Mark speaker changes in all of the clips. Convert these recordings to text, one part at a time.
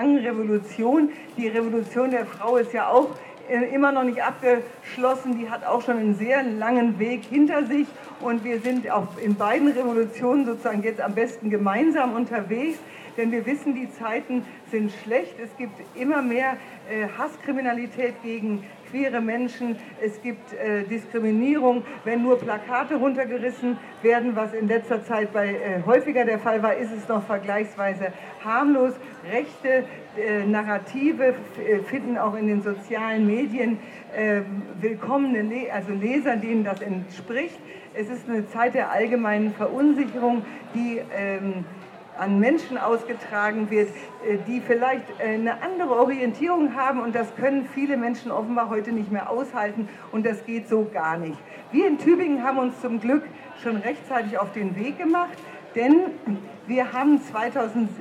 Speaker 1: Revolution. Die Revolution der Frau ist ja auch immer noch nicht abgeschlossen. Die hat auch schon einen sehr langen Weg hinter sich. Und wir sind auch in beiden Revolutionen sozusagen jetzt am besten gemeinsam unterwegs. Denn wir wissen, die Zeiten sind schlecht. Es gibt immer mehr Hasskriminalität gegen queere Menschen. Es gibt Diskriminierung. Wenn nur Plakate runtergerissen werden, was in letzter Zeit häufiger der Fall war, ist es noch vergleichsweise harmlos. Rechte Narrative finden auch in den sozialen Medien willkommene Leser, denen das entspricht. Es ist eine Zeit der allgemeinen Verunsicherung, die an Menschen ausgetragen wird, die vielleicht eine andere Orientierung haben, und das können viele Menschen offenbar heute nicht mehr aushalten, und das geht so gar nicht. Wir in Tübingen haben uns zum Glück schon rechtzeitig auf den Weg gemacht, denn wir haben 2017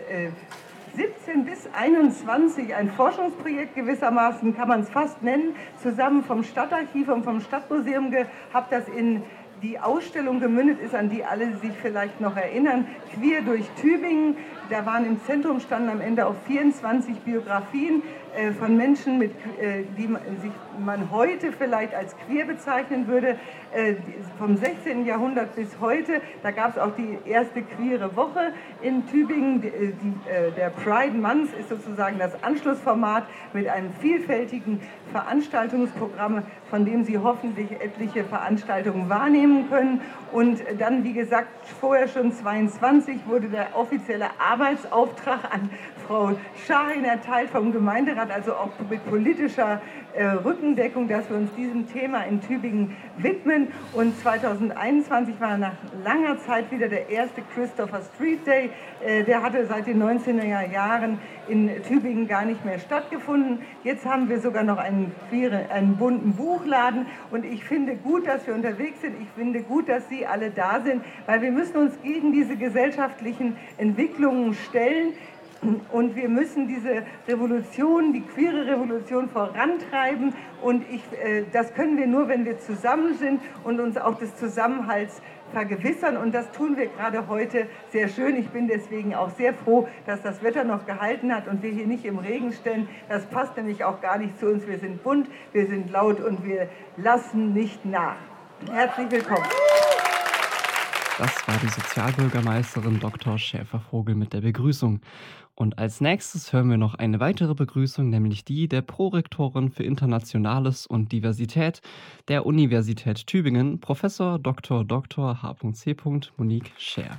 Speaker 1: bis 2021 ein Forschungsprojekt gewissermaßen, kann man es fast nennen, zusammen vom Stadtarchiv und vom Stadtmuseum gehabt, das in die Ausstellung gemündet ist, an die alle sich vielleicht noch erinnern, Queer durch Tübingen. Da waren im Zentrum, standen am Ende auch 24 Biografien von Menschen, die man heute vielleicht als queer bezeichnen würde, vom 16. Jahrhundert bis heute. Da gab es auch die erste queere Woche in Tübingen. Der Pride Month ist sozusagen das Anschlussformat mit einem vielfältigen Veranstaltungsprogramm, von dem Sie hoffentlich etliche Veranstaltungen wahrnehmen können. Und dann, wie gesagt, vorher schon 22 wurde der offizielle Arbeitsauftrag an Frau Schahin erteilt vom Gemeinderat, also auch mit politischer Rückendeckung, dass wir uns diesem Thema in Tübingen widmen. Und 2021 war nach langer Zeit wieder der erste Christopher Street Day. Der hatte seit den 19er Jahren in Tübingen gar nicht mehr stattgefunden. Jetzt haben wir sogar noch einen bunten Buchladen, und ich finde gut, dass wir unterwegs sind. Ich finde gut, dass Sie alle da sind, weil wir müssen uns gegen diese gesellschaftlichen Entwicklungen stellen. Und wir müssen diese Revolution, die queere Revolution vorantreiben. Und das können wir nur, wenn wir zusammen sind und uns auch des Zusammenhalts vergewissern. Und das tun wir gerade heute sehr schön. Ich bin deswegen auch sehr froh, dass das Wetter noch gehalten hat und wir hier nicht im Regen stehen. Das passt nämlich auch gar nicht zu uns. Wir sind bunt, wir sind laut und wir lassen nicht nach. Herzlich willkommen.
Speaker 2: Das war die Sozialbürgermeisterin Dr. Schäfer-Vogel mit der Begrüßung. Und als nächstes hören wir noch eine weitere Begrüßung, nämlich die der Prorektorin für Internationales und Diversität der Universität Tübingen, Professor Dr. H.C. Monique Scher.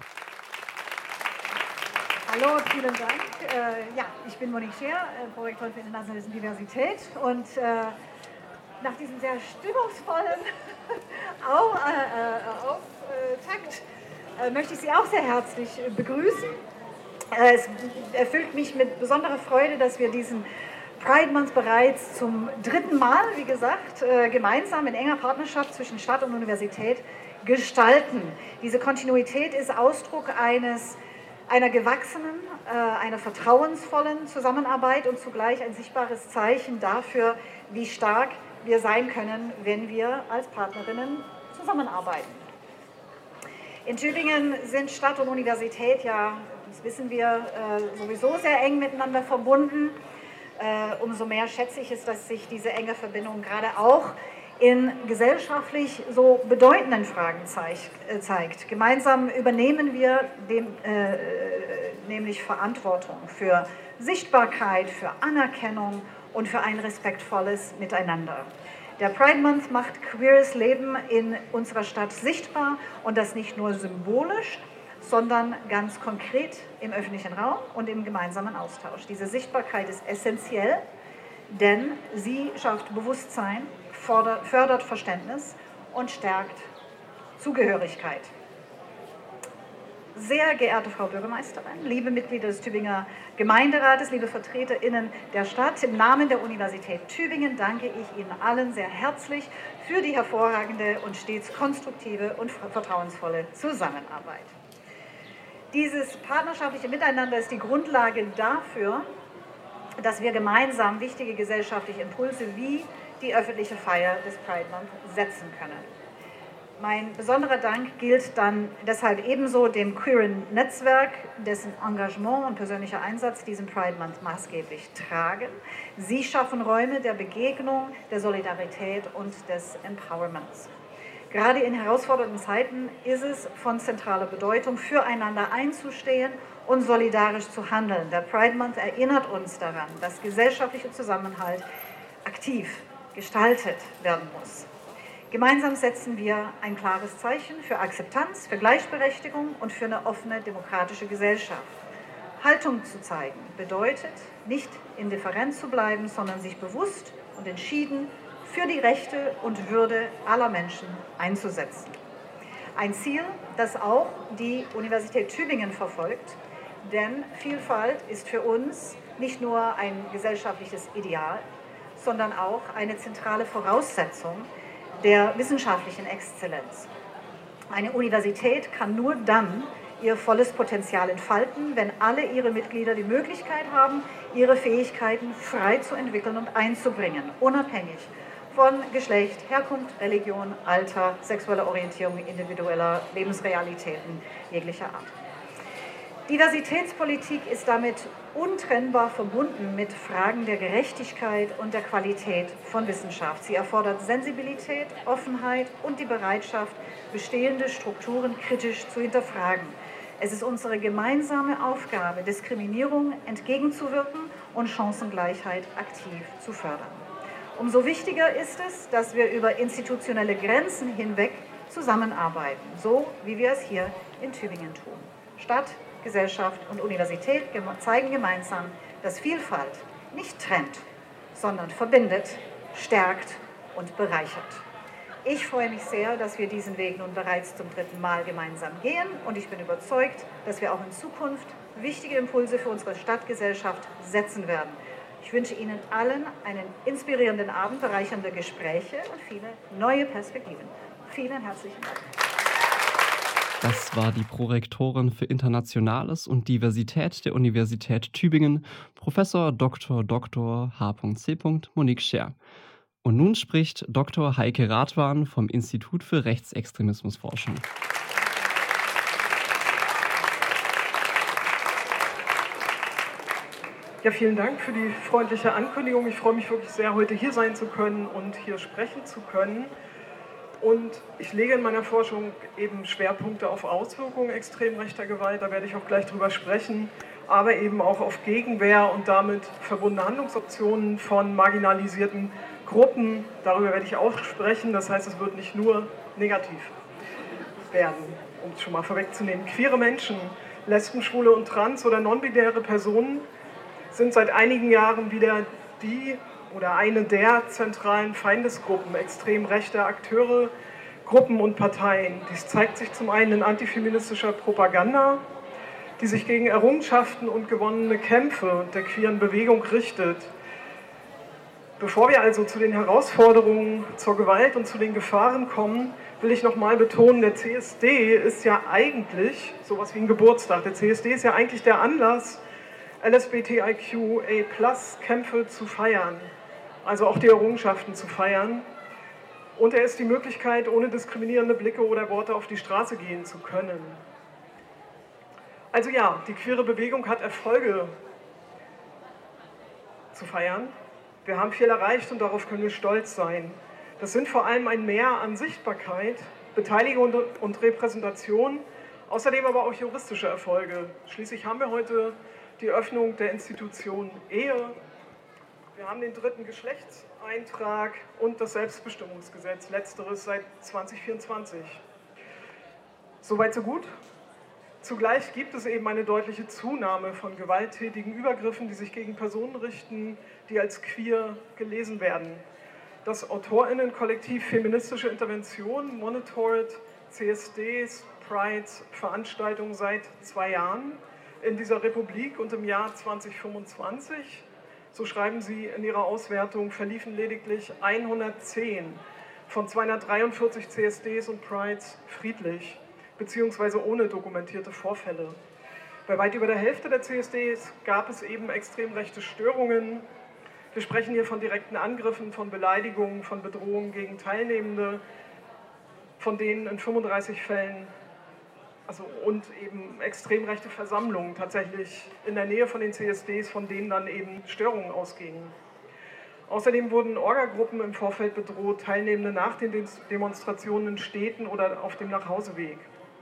Speaker 3: Hallo, vielen Dank. Ich bin Monique Scher, Prorektorin für Internationales und Diversität, und nach diesem sehr stimmungsvollen Auftakt möchte ich Sie auch sehr herzlich begrüßen. Es erfüllt mich mit besonderer Freude, dass wir diesen Pride Month bereits zum 3. Mal, wie gesagt, gemeinsam in enger Partnerschaft zwischen Stadt und Universität gestalten. Diese Kontinuität ist Ausdruck einer gewachsenen, einer vertrauensvollen Zusammenarbeit und zugleich ein sichtbares Zeichen dafür, wie stark wir sein können, wenn wir als Partnerinnen zusammenarbeiten. In Tübingen sind Stadt und Universität, ja, das wissen wir, sowieso sehr eng miteinander verbunden. Umso mehr schätze ich es, dass sich diese enge Verbindung gerade auch in gesellschaftlich so bedeutenden Fragen zeigt. Gemeinsam übernehmen wir nämlich Verantwortung für Sichtbarkeit, für Anerkennung und für ein respektvolles Miteinander. Der Pride Month macht queeres Leben in unserer Stadt sichtbar, und das nicht nur symbolisch, sondern ganz konkret im öffentlichen Raum und im gemeinsamen Austausch. Diese Sichtbarkeit ist essentiell, denn sie schafft Bewusstsein, fördert Verständnis und stärkt Zugehörigkeit. Sehr geehrte Frau Bürgermeisterin, liebe Mitglieder des Tübinger Gemeinderates, liebe VertreterInnen der Stadt, im Namen der Universität Tübingen danke ich Ihnen allen sehr herzlich für die hervorragende und stets konstruktive und vertrauensvolle Zusammenarbeit. Dieses partnerschaftliche Miteinander ist die Grundlage dafür, dass wir gemeinsam wichtige gesellschaftliche Impulse wie die öffentliche Feier des Pride Month setzen können. Mein besonderer Dank gilt dann deshalb ebenso dem queeren Netzwerk, dessen Engagement und persönlicher Einsatz diesen Pride Month maßgeblich tragen. Sie schaffen Räume der Begegnung, der Solidarität und des Empowerments. Gerade in herausfordernden Zeiten ist es von zentraler Bedeutung, füreinander einzustehen und solidarisch zu handeln. Der Pride Month erinnert uns daran, dass gesellschaftlicher Zusammenhalt aktiv gestaltet werden muss. Gemeinsam setzen wir ein klares Zeichen für Akzeptanz, für Gleichberechtigung und für eine offene demokratische Gesellschaft. Haltung zu zeigen bedeutet, nicht indifferent zu bleiben, sondern sich bewusst und entschieden für die Rechte und Würde aller Menschen einzusetzen. Ein Ziel, das auch die Universität Tübingen verfolgt, denn Vielfalt ist für uns nicht nur ein gesellschaftliches Ideal, sondern auch eine zentrale Voraussetzung der wissenschaftlichen Exzellenz. Eine Universität kann nur dann ihr volles Potenzial entfalten, wenn alle ihre Mitglieder die Möglichkeit haben, ihre Fähigkeiten frei zu entwickeln und einzubringen, unabhängig von Geschlecht, Herkunft, Religion, Alter, sexueller Orientierung, individueller Lebensrealitäten jeglicher Art. Diversitätspolitik ist damit untrennbar verbunden mit Fragen der Gerechtigkeit und der Qualität von Wissenschaft. Sie erfordert Sensibilität, Offenheit und die Bereitschaft, bestehende Strukturen kritisch zu hinterfragen. Es ist unsere gemeinsame Aufgabe, Diskriminierung entgegenzuwirken und Chancengleichheit aktiv zu fördern. Umso wichtiger ist es, dass wir über institutionelle Grenzen hinweg zusammenarbeiten, so wie wir es hier in Tübingen tun. Stadt, Gesellschaft und Universität zeigen gemeinsam, dass Vielfalt nicht trennt, sondern verbindet, stärkt und bereichert. Ich freue mich sehr, dass wir diesen Weg nun bereits zum 3. Mal gemeinsam gehen und ich bin überzeugt, dass wir auch in Zukunft wichtige Impulse für unsere Stadtgesellschaft setzen werden. Ich wünsche Ihnen allen einen inspirierenden Abend, bereichernde Gespräche und viele neue Perspektiven. Vielen herzlichen Dank.
Speaker 2: Das war die Prorektorin für Internationales und Diversität der Universität Tübingen, Professor Dr. Dr. H.C. Monique Scher. Und nun spricht Dr. Heike Radwan vom Institut für Rechtsextremismusforschung.
Speaker 4: Ja, vielen Dank für die freundliche Ankündigung. Ich freue mich wirklich sehr, heute hier sein zu können und hier sprechen zu können. Und ich lege in meiner Forschung eben Schwerpunkte auf Auswirkungen extrem rechter Gewalt, da werde ich auch gleich drüber sprechen, aber eben auch auf Gegenwehr und damit verbundene Handlungsoptionen von marginalisierten Gruppen. Darüber werde ich auch sprechen, das heißt, es wird nicht nur negativ werden, um es schon mal vorwegzunehmen. Queere Menschen, Lesben, Schwule und Trans- oder non-binäre Personen sind seit einigen Jahren wieder die oder eine der zentralen Feindesgruppen extrem rechter Akteure, Gruppen und Parteien. Dies zeigt sich zum einen in antifeministischer Propaganda, die sich gegen Errungenschaften und gewonnene Kämpfe der queeren Bewegung richtet. Bevor wir also zu den Herausforderungen, zur Gewalt und zu den Gefahren kommen, will ich nochmal betonen, der CSD ist ja eigentlich sowas wie ein Geburtstag. Der CSD ist ja eigentlich der Anlass, LSBTIQA+-Kämpfe zu feiern, also auch die Errungenschaften zu feiern. Und er ist die Möglichkeit, ohne diskriminierende Blicke oder Worte auf die Straße gehen zu können. Also ja, die queere Bewegung hat Erfolge zu feiern. Wir haben viel erreicht und darauf können wir stolz sein. Das sind vor allem ein Mehr an Sichtbarkeit, Beteiligung und Repräsentation, außerdem aber auch juristische Erfolge. Schließlich haben wir heute die Öffnung der Institution Ehe. Wir haben den 3. Geschlechtseintrag und das Selbstbestimmungsgesetz, letzteres seit 2024. Soweit so gut. Zugleich gibt es eben eine deutliche Zunahme von gewalttätigen Übergriffen, die sich gegen Personen richten, die als queer gelesen werden. Das AutorInnen-Kollektiv Feministische Intervention monitort CSDs, Prides, Veranstaltungen seit 2 Jahren in dieser Republik und im Jahr 2025, so schreiben sie in ihrer Auswertung, verliefen lediglich 110 von 243 CSDs und Prides friedlich, beziehungsweise ohne dokumentierte Vorfälle. Bei weit über der Hälfte der CSDs gab es eben extrem rechte Störungen. Wir sprechen hier von direkten Angriffen, von Beleidigungen, von Bedrohungen gegen Teilnehmende, von denen in 35 Fällen und eben extrem rechte Versammlungen tatsächlich in der Nähe von den CSDs, von denen dann eben Störungen ausgingen. Außerdem wurden Orga-Gruppen im Vorfeld bedroht, Teilnehmende nach den Demonstrationen in Städten oder auf dem Nachhauseweg.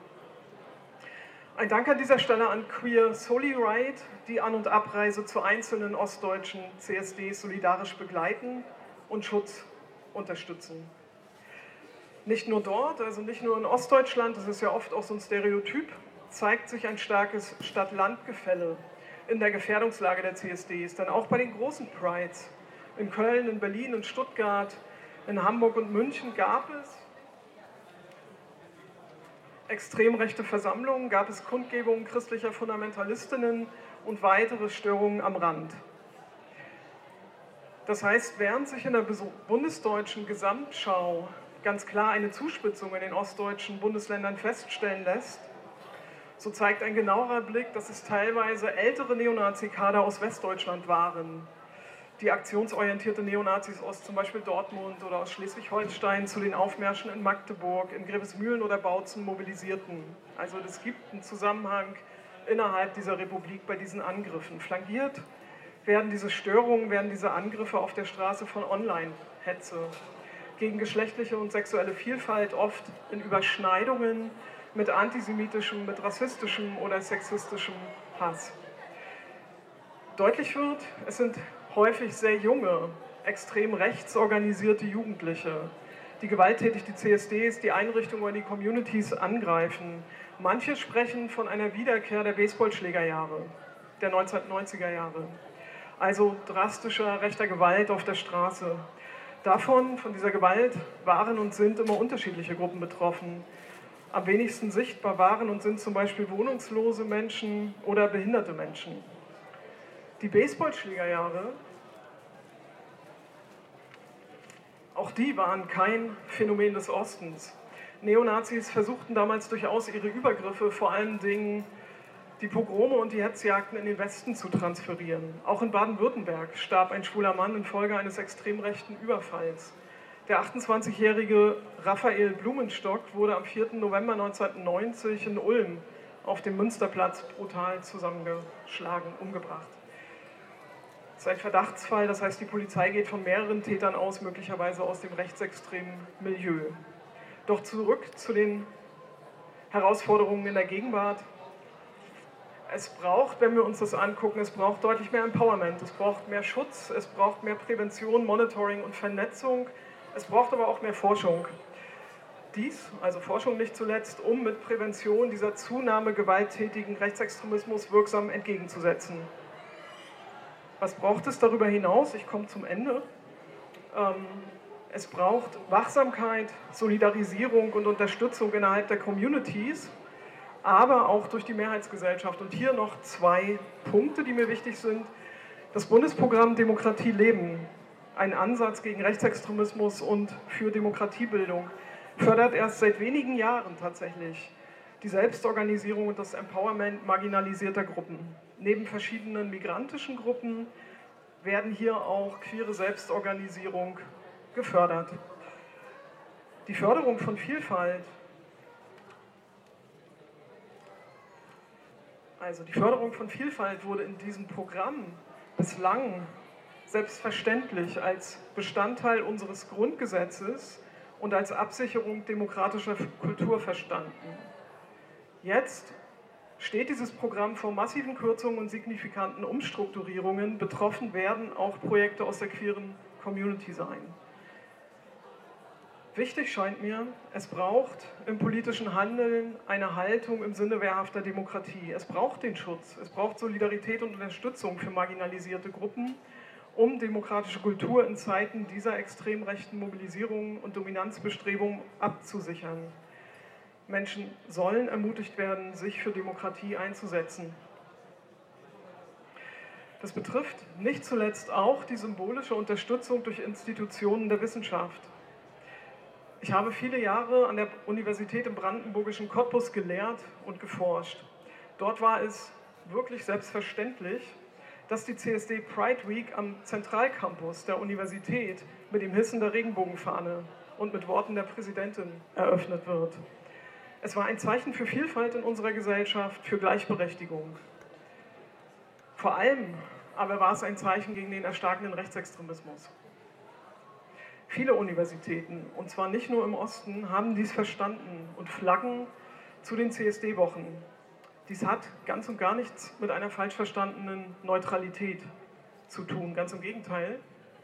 Speaker 4: Ein Dank an dieser Stelle an Queer Soli Ride, die An- und Abreise zu einzelnen ostdeutschen CSDs solidarisch begleiten und Schutz unterstützen. Nicht nur dort, also nicht nur in Ostdeutschland, das ist ja oft auch so ein Stereotyp, zeigt sich ein starkes Stadt-Land-Gefälle in der Gefährdungslage der CSDs, denn auch bei den großen Prides in Köln, in Berlin, in Stuttgart, in Hamburg und München gab es extrem rechte Versammlungen, gab es Kundgebungen christlicher Fundamentalistinnen und weitere Störungen am Rand. Das heißt, während sich in der bundesdeutschen Gesamtschau ganz klar eine Zuspitzung in den ostdeutschen Bundesländern feststellen lässt, so zeigt ein genauerer Blick, dass es teilweise ältere Neonazi-Kader aus Westdeutschland waren, die aktionsorientierte Neonazis aus zum Beispiel Dortmund oder aus Schleswig-Holstein zu den Aufmärschen in Magdeburg, in Grevesmühlen oder Bautzen mobilisierten. Also es gibt einen Zusammenhang innerhalb dieser Republik bei diesen Angriffen. Flankiert werden diese Störungen, werden diese Angriffe auf der Straße von Online-Hetze gegen geschlechtliche und sexuelle Vielfalt, oft in Überschneidungen mit antisemitischem, mit rassistischem oder sexistischem Hass. Deutlich wird, es sind häufig sehr junge, extrem rechts organisierte Jugendliche, die gewalttätig die CSDs, die Einrichtungen oder die Communities angreifen. Manche sprechen von einer Wiederkehr der Baseballschlägerjahre, der 1990er Jahre. Also drastischer rechter Gewalt auf der Straße. Von dieser Gewalt waren und sind immer unterschiedliche Gruppen betroffen. Am wenigsten sichtbar waren und sind zum Beispiel wohnungslose Menschen oder behinderte Menschen. Die Baseballschlägerjahre, auch die waren kein Phänomen des Ostens. Neonazis versuchten damals durchaus ihre Übergriffe, vor allen Dingen die Pogrome und die Hetzjagden in den Westen zu transferieren. Auch in Baden-Württemberg starb ein schwuler Mann infolge eines extrem rechten Überfalls. Der 28-jährige Raphael Blumenstock wurde am 4. November 1990 in Ulm auf dem Münsterplatz brutal zusammengeschlagen, umgebracht. Das ist ein Verdachtsfall, das heißt, die Polizei geht von mehreren Tätern aus, möglicherweise aus dem rechtsextremen Milieu. Doch zurück zu den Herausforderungen in der Gegenwart. Es braucht, wenn wir uns das angucken, es braucht deutlich mehr Empowerment, es braucht mehr Schutz, es braucht mehr Prävention, Monitoring und Vernetzung, es braucht aber auch mehr Forschung. Dies, also Forschung nicht zuletzt, um mit Prävention dieser Zunahme gewalttätigen Rechtsextremismus wirksam entgegenzusetzen. Was braucht es darüber hinaus? Ich komme zum Ende. Es braucht Wachsamkeit, Solidarisierung und Unterstützung innerhalb der Communities, aber auch durch die Mehrheitsgesellschaft. Und hier noch 2 Punkte, die mir wichtig sind. Das Bundesprogramm Demokratie leben, ein Ansatz gegen Rechtsextremismus und für Demokratiebildung, fördert erst seit wenigen Jahren tatsächlich die Selbstorganisierung und das Empowerment marginalisierter Gruppen. Neben verschiedenen migrantischen Gruppen werden hier auch queere Selbstorganisierung gefördert. Die Förderung von Vielfalt, wurde in diesem Programm bislang selbstverständlich als Bestandteil unseres Grundgesetzes und als Absicherung demokratischer Kultur verstanden. Jetzt steht dieses Programm vor massiven Kürzungen und signifikanten Umstrukturierungen. Betroffen werden auch Projekte aus der queeren Community sein. Wichtig scheint mir, es braucht im politischen Handeln eine Haltung im Sinne wehrhafter Demokratie. Es braucht den Schutz, es braucht Solidarität und Unterstützung für marginalisierte Gruppen, um demokratische Kultur in Zeiten dieser extrem rechten Mobilisierungen und Dominanzbestrebungen abzusichern. Menschen sollen ermutigt werden, sich für Demokratie einzusetzen. Das betrifft nicht zuletzt auch die symbolische Unterstützung durch Institutionen der Wissenschaft. Ich habe viele Jahre an der Universität im brandenburgischen Cottbus gelehrt und geforscht. Dort war es wirklich selbstverständlich, dass die CSD Pride Week am Zentralcampus der Universität mit dem Hissen der Regenbogenfahne und mit Worten der Präsidentin eröffnet wird. Es war ein Zeichen für Vielfalt in unserer Gesellschaft, für Gleichberechtigung. Vor allem aber war es ein Zeichen gegen den erstarkenden Rechtsextremismus. Viele Universitäten, und zwar nicht nur im Osten, haben dies verstanden und flaggen zu den CSD-Wochen. Dies hat ganz und gar nichts mit einer falsch verstandenen Neutralität zu tun, ganz im Gegenteil.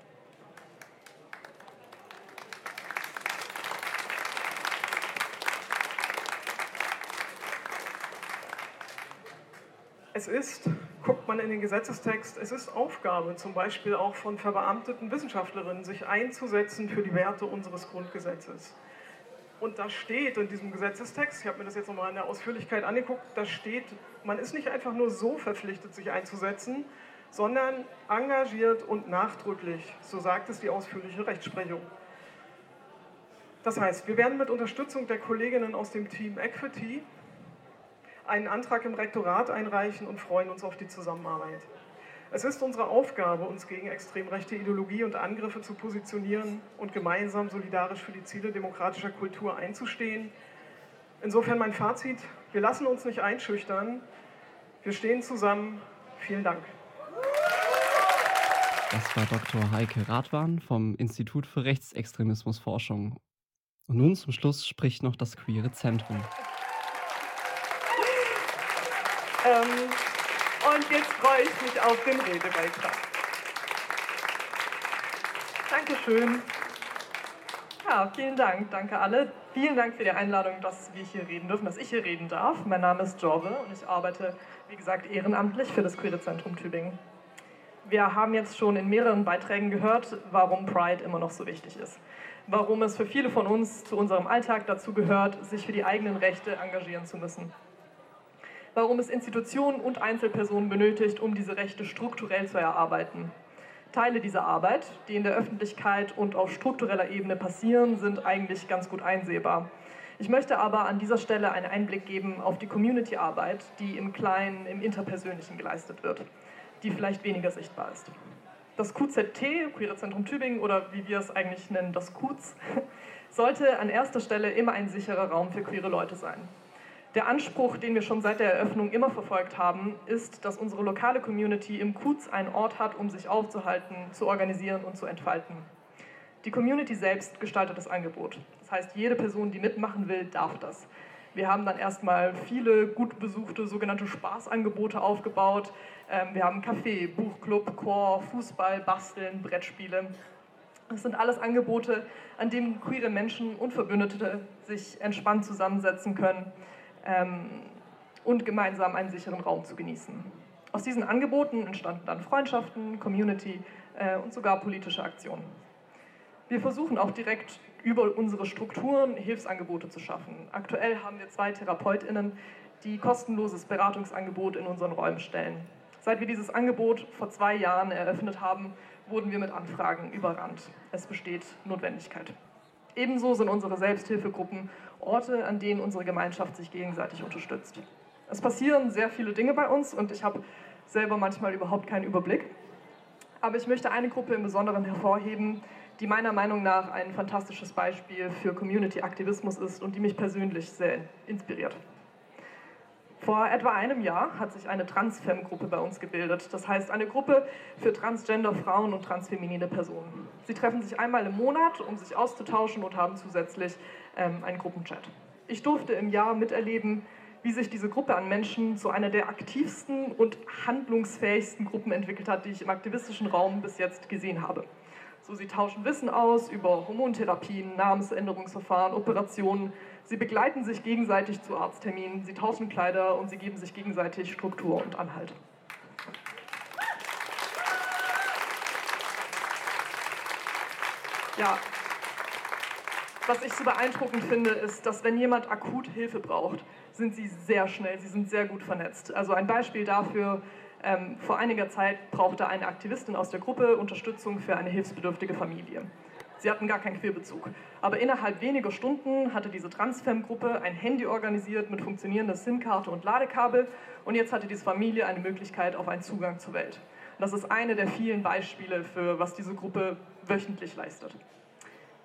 Speaker 4: Es ist, guckt man in den Gesetzestext, es ist Aufgabe, zum Beispiel auch von verbeamteten Wissenschaftlerinnen, sich einzusetzen für die Werte unseres Grundgesetzes. Und da steht in diesem Gesetzestext, ich habe mir das jetzt nochmal in der Ausführlichkeit angeguckt, da steht, man ist nicht einfach nur so verpflichtet, sich einzusetzen, sondern engagiert und nachdrücklich, so sagt es die ausführliche Rechtsprechung. Das heißt, wir werden mit Unterstützung der Kolleginnen aus dem Team Equity einen Antrag im Rektorat einreichen und freuen uns auf die Zusammenarbeit. Es ist unsere Aufgabe, uns gegen extrem rechte Ideologie und Angriffe zu positionieren und gemeinsam solidarisch für die Ziele demokratischer Kultur einzustehen. Insofern mein Fazit, wir lassen uns nicht einschüchtern, wir stehen zusammen. Vielen Dank.
Speaker 2: Das war Dr. Heike Radwan vom Institut für Rechtsextremismusforschung. Und nun zum Schluss spricht noch das Queere Zentrum.
Speaker 5: Und jetzt freue ich mich auf den Redebeitrag. Dankeschön. Ja, vielen Dank. Danke alle. Vielen Dank für die Einladung, dass wir hier reden dürfen, dass ich hier reden darf. Mein Name ist Jorve und ich arbeite, wie gesagt, ehrenamtlich für das Queere Zentrum Tübingen. Wir haben jetzt schon in mehreren Beiträgen gehört, warum Pride immer noch so wichtig ist. Warum es für viele von uns zu unserem Alltag dazu gehört, sich für die eigenen Rechte engagieren zu müssen. Warum es Institutionen und Einzelpersonen benötigt, um diese Rechte strukturell zu erarbeiten. Teile dieser Arbeit, die in der Öffentlichkeit und auf struktureller Ebene passieren, sind eigentlich ganz gut einsehbar. Ich möchte aber an dieser Stelle einen Einblick geben auf die Community-Arbeit, die im Kleinen, im Interpersönlichen geleistet wird, die vielleicht weniger sichtbar ist. Das QZT, Queere Zentrum Tübingen, oder wie wir es eigentlich nennen, das QZ, sollte an erster Stelle immer ein sicherer Raum für queere Leute sein. Der Anspruch, den wir schon seit der Eröffnung immer verfolgt haben, ist, dass unsere lokale Community im QZ einen Ort hat, um sich aufzuhalten, zu organisieren und zu entfalten. Die Community selbst gestaltet das Angebot. Das heißt, jede Person, die mitmachen will, darf das. Wir haben dann erstmal viele gut besuchte sogenannte Spaßangebote aufgebaut. Wir haben Café, Buchclub, Chor, Fußball, Basteln, Brettspiele. Das sind alles Angebote, an denen queere Menschen und Verbündete sich entspannt zusammensetzen können und gemeinsam einen sicheren Raum zu genießen. Aus diesen Angeboten entstanden dann Freundschaften, Community und sogar politische Aktionen. Wir versuchen auch direkt über unsere Strukturen Hilfsangebote zu schaffen. Aktuell haben wir 2 TherapeutInnen, die kostenloses Beratungsangebot in unseren Räumen stellen. Seit wir dieses Angebot vor 2 Jahren eröffnet haben, wurden wir mit Anfragen überrannt. Es besteht Notwendigkeit. Ebenso sind unsere Selbsthilfegruppen Orte, an denen unsere Gemeinschaft sich gegenseitig unterstützt. Es passieren sehr viele Dinge bei uns und ich habe selber manchmal überhaupt keinen Überblick. Aber ich möchte eine Gruppe im Besonderen hervorheben, die meiner Meinung nach ein fantastisches Beispiel für Community-Aktivismus ist und die mich persönlich sehr inspiriert. Vor etwa einem Jahr hat sich eine Transfem-Gruppe bei uns gebildet. Das heißt, eine Gruppe für transgender Frauen und transfeminine Personen. Sie treffen sich einmal im Monat, um sich auszutauschen und haben zusätzlich einen Gruppenchat. Ich durfte im Jahr miterleben, wie sich diese Gruppe an Menschen zu einer der aktivsten und handlungsfähigsten Gruppen entwickelt hat, die ich im aktivistischen Raum bis jetzt gesehen habe. So, sie tauschen Wissen aus über Hormontherapien, Namensänderungsverfahren, Operationen. Sie begleiten sich gegenseitig zu Arztterminen, sie tauschen Kleider und sie geben sich gegenseitig Struktur und Anhalt. Ja, was ich so beeindruckend finde, ist, dass wenn jemand akut Hilfe braucht, sind sie sehr schnell, sie sind sehr gut vernetzt. Also ein Beispiel dafür: vor einiger Zeit brauchte eine Aktivistin aus der Gruppe Unterstützung für eine hilfsbedürftige Familie. Sie hatten gar keinen Queerbezug. Aber innerhalb weniger Stunden hatte diese Transfem-Gruppe ein Handy organisiert mit funktionierender SIM-Karte und Ladekabel. Und jetzt hatte diese Familie eine Möglichkeit auf einen Zugang zur Welt. Und das ist eine der vielen Beispiele für, was diese Gruppe wöchentlich leistet.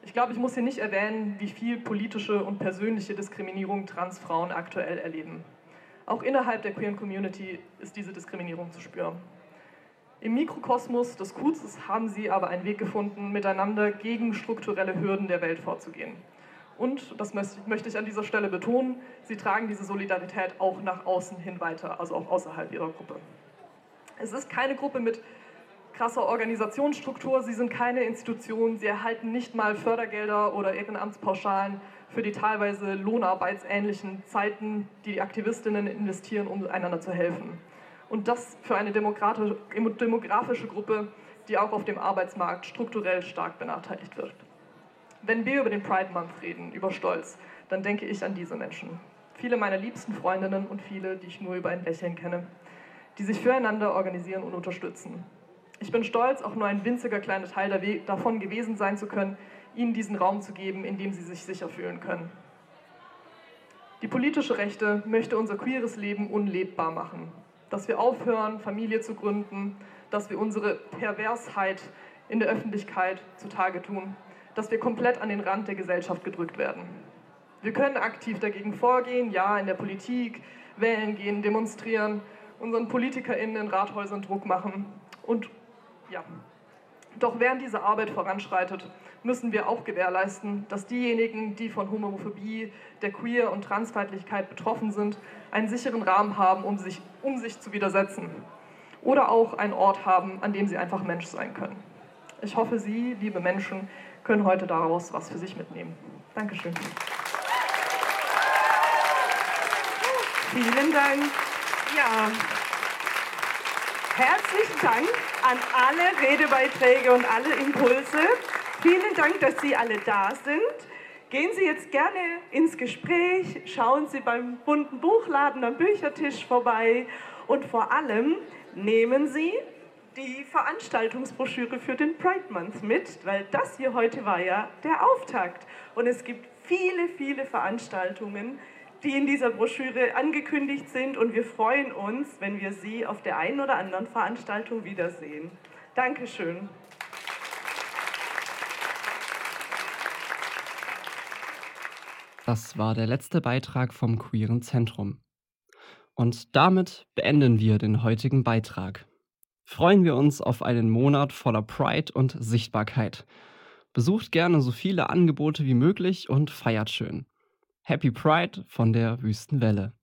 Speaker 5: Ich glaube, ich muss hier nicht erwähnen, wie viel politische und persönliche Diskriminierung Transfrauen aktuell erleben. Auch innerhalb der queeren Community ist diese Diskriminierung zu spüren. Im Mikrokosmos des Kuzes haben sie aber einen Weg gefunden, miteinander gegen strukturelle Hürden der Welt vorzugehen. Und, das möchte ich an dieser Stelle betonen, sie tragen diese Solidarität auch nach außen hin weiter, also auch außerhalb ihrer Gruppe. Es ist keine Gruppe mit krasser Organisationsstruktur, sie sind keine Institution, sie erhalten nicht mal Fördergelder oder Ehrenamtspauschalen für die teilweise lohnarbeitsähnlichen Zeiten, die die Aktivistinnen investieren, um einander zu helfen. Und das für eine demografische Gruppe, die auch auf dem Arbeitsmarkt strukturell stark benachteiligt wird. Wenn wir über den Pride Month reden, über Stolz, dann denke ich an diese Menschen. Viele meiner liebsten Freundinnen und viele, die ich nur über ein Lächeln kenne, die sich füreinander organisieren und unterstützen. Ich bin stolz, auch nur ein winziger kleiner Teil davon gewesen sein zu können, ihnen diesen Raum zu geben, in dem sie sich sicher fühlen können. Die politische Rechte möchte unser queeres Leben unlebbar machen. Dass wir aufhören, Familie zu gründen, dass wir unsere Perversheit in der Öffentlichkeit zutage tun, dass wir komplett an den Rand der Gesellschaft gedrückt werden. Wir können aktiv dagegen vorgehen, ja, in der Politik, wählen gehen, demonstrieren, unseren PolitikerInnen in Rathäusern Druck machen und ja. Doch während diese Arbeit voranschreitet, müssen wir auch gewährleisten, dass diejenigen, die von Homophobie, der Queer- und Transfeindlichkeit betroffen sind, einen sicheren Rahmen haben, um sich zu widersetzen. Oder auch einen Ort haben, an dem sie einfach Mensch sein können. Ich hoffe, Sie, liebe Menschen, können heute daraus was für sich mitnehmen. Dankeschön.
Speaker 6: Vielen Dank. Ja. Herzlichen Dank an alle Redebeiträge und alle Impulse. Vielen Dank, dass Sie alle da sind. Gehen Sie jetzt gerne ins Gespräch, schauen Sie beim bunten Buchladen am Büchertisch vorbei und vor allem nehmen Sie die Veranstaltungsbroschüre für den Pride Month mit, weil das hier heute war ja der Auftakt. Und es gibt viele, viele Veranstaltungen, die in dieser Broschüre angekündigt sind und wir freuen uns, wenn wir Sie auf der einen oder anderen Veranstaltung wiedersehen. Dankeschön.
Speaker 2: Das war der letzte Beitrag vom Queeren Zentrum. Und damit beenden wir den heutigen Beitrag. Freuen wir uns auf einen Monat voller Pride und Sichtbarkeit. Besucht gerne so viele Angebote wie möglich und feiert schön. Happy Pride von der Wüstenwelle.